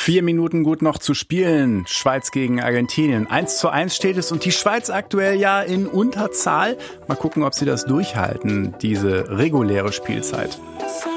4 Minuten gut noch zu spielen. Schweiz gegen Argentinien. 1:1 steht es und die Schweiz aktuell ja in Unterzahl. Mal gucken, ob sie das durchhalten, diese reguläre Spielzeit.